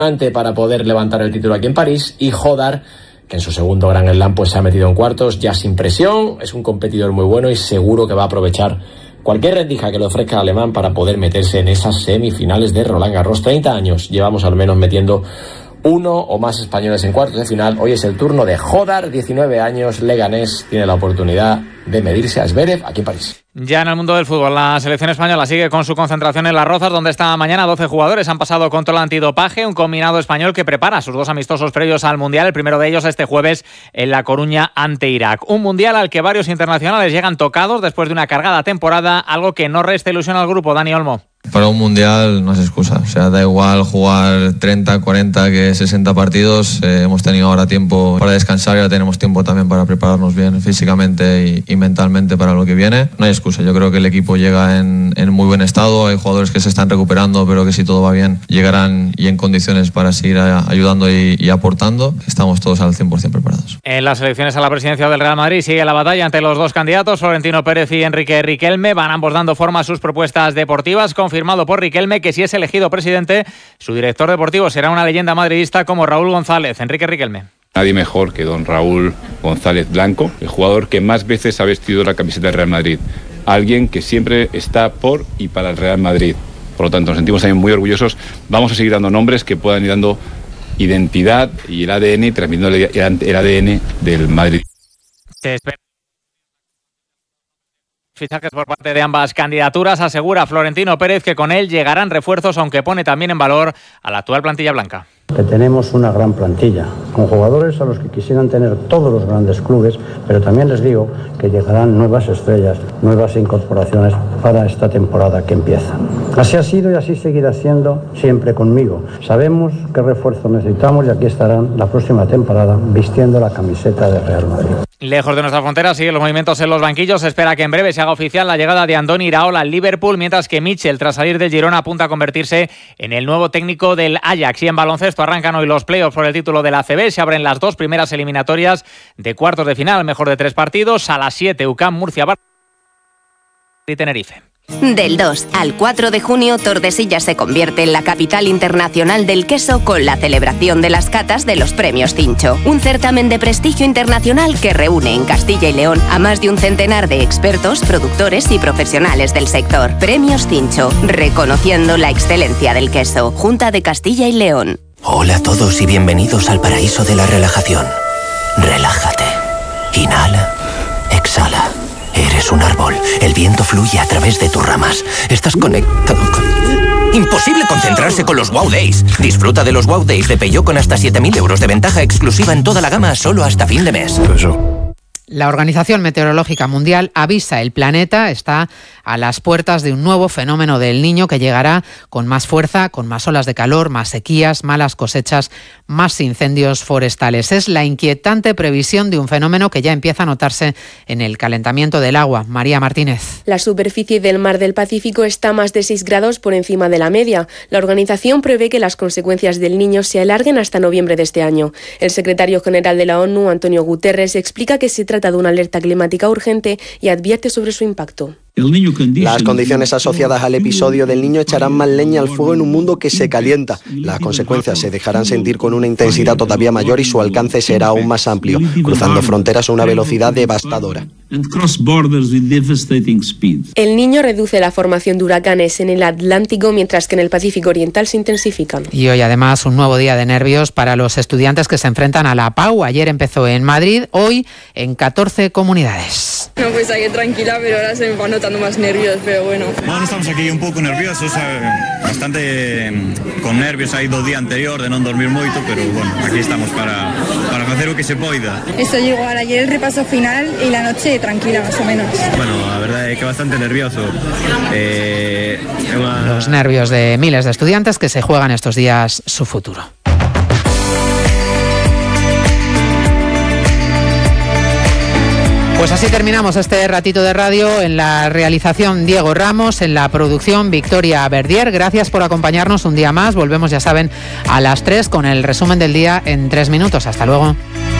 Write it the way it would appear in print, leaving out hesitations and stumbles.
para poder levantar el título aquí en París, y Hodar, que en su segundo Grand Slam pues se ha metido en cuartos ya sin presión. Es un competidor muy bueno y seguro que va a aprovechar cualquier rendija que le ofrezca el alemán para poder meterse en esas semifinales de Roland Garros. 30 años llevamos al menos metiendo uno o más españoles en cuartos de final. Hoy es el turno de Hodar, 19 años, leganés, tiene la oportunidad de medirse a Zverev aquí en París. Ya en el mundo del fútbol, la selección española sigue con su concentración en Las Rozas, donde esta mañana 12 jugadores han pasado control antidopaje, un combinado español que prepara sus 2 amistosos previos al Mundial, el primero de ellos este jueves en La Coruña ante Irak. Un Mundial al que varios internacionales llegan tocados después de una cargada temporada, algo que no resta ilusión al grupo. Dani Olmo. Para un Mundial no es excusa, o sea, da igual jugar 30, 40 que 60 partidos, hemos tenido ahora tiempo para descansar y ahora tenemos tiempo también para prepararnos bien físicamente y mentalmente para lo que viene. No hay excusa, yo creo que el equipo llega en muy buen estado, hay jugadores que se están recuperando, pero que si todo va bien llegarán y en condiciones para seguir ayudando y aportando. Estamos todos al 100% preparados. En las elecciones a la presidencia del Real Madrid sigue la batalla entre los 2 candidatos, Florentino Pérez y Enrique Riquelme. Van ambos dando forma a sus propuestas deportivas, confirmado por Riquelme que si es elegido presidente, su director deportivo será una leyenda madridista como Raúl González. Enrique Riquelme. Nadie mejor que don Raúl González Blanco, el jugador que más veces ha vestido la camiseta del Real Madrid. Alguien que siempre está por y para el Real Madrid. Por lo tanto, nos sentimos también muy orgullosos. Vamos a seguir dando nombres que puedan ir dando identidad y el ADN, transmitiendo el ADN del Madrid. Se espera fichajes por parte de ambas candidaturas. Asegura Florentino Pérez que con él llegarán refuerzos, aunque pone también en valor a la actual plantilla blanca. Que tenemos una gran plantilla, con jugadores a los que quisieran tener todos los grandes clubes, pero también les digo que llegarán nuevas estrellas, nuevas incorporaciones para esta temporada que empieza. Así ha sido y así seguirá siendo siempre conmigo. Sabemos qué refuerzos necesitamos y aquí estarán la próxima temporada vistiendo la camiseta de Real Madrid. Lejos de nuestra frontera siguen los movimientos en los banquillos. Se espera que en breve se haga oficial la llegada de Andoni Iraola al Liverpool, mientras que Michel, tras salir del Girona, apunta a convertirse en el nuevo técnico del Ajax. Y en baloncesto arrancan hoy los playoffs por el título de la ACB. Se abren las 2 primeras eliminatorias de cuartos de final, mejor de 3 partidos. A las 7, UCAM, Murcia, y Tenerife. Del 2 al 4 de junio, Tordesillas se convierte en la capital internacional del queso con la celebración de las catas de los Premios Cincho. Un certamen de prestigio internacional que reúne en Castilla y León a más de un centenar de expertos, productores y profesionales del sector. Premios Cincho, reconociendo la excelencia del queso. Junta de Castilla y León. Hola a todos y bienvenidos al paraíso de la relajación. Relájate. Inhala. Exhala. Eres un árbol. El viento fluye a través de tus ramas. Estás conectado con... Imposible concentrarse con los Wow Days. Disfruta de los Wow Days de Peugeot con hasta 7.000 euros de ventaja exclusiva en toda la gama solo hasta fin de mes. La Organización Meteorológica Mundial avisa: el planeta está a las puertas de un nuevo fenómeno del Niño que llegará con más fuerza, con más olas de calor, más sequías, malas cosechas, más incendios forestales. Es la inquietante previsión de un fenómeno que ya empieza a notarse en el calentamiento del agua. María Martínez. La superficie del mar del Pacífico está más de 6 grados por encima de la media. La organización prevé que las consecuencias del Niño se alarguen hasta noviembre de este año. El secretario general de la ONU, Antonio Guterres, explica que se trata de una alerta climática urgente y advierte sobre su impacto. Las condiciones asociadas al episodio del Niño echarán más leña al fuego en un mundo que se calienta. Las consecuencias se dejarán sentir con una intensidad todavía mayor y su alcance será aún más amplio, cruzando fronteras a una velocidad devastadora. El Niño reduce la formación de huracanes en el Atlántico, mientras que en el Pacífico Oriental se intensifican. Y hoy además un nuevo día de nervios para los estudiantes que se enfrentan a la PAU. Ayer empezó en Madrid, hoy en 14 comunidades. No, pues ayer tranquila, pero ahora se me van notando más nervios, pero bueno. Bueno, estamos aquí un pouco nerviosos, bastante con nervios aí do día anterior de non dormir moito, pero bueno, aquí estamos para facer o que se poida. Eso llegó ayer el repaso final y la noche tranquila, más o menos. Bueno, a verdade é que bastante nervioso. Los nervios de miles de estudiantes que se juegan estos días su futuro. Pues así terminamos este ratito de radio. En la realización Diego Ramos, en la producción Victoria Verdier. Gracias por acompañarnos un día más. Volvemos, ya saben, a las 3 con el resumen del día en 3 minutos. Hasta luego.